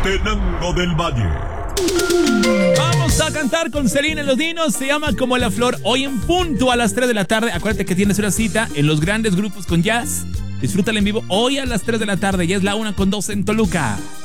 Tenango del Valle. Vamos a cantar con Selena y los Dinos. Se llama Como la Flor. Hoy en punto a las 3 de la tarde. Acuérdate que tienes una cita en los grandes grupos con jazz. Disfrútala en vivo hoy a las 3 de la tarde. Ya es la 1:02 en Toluca.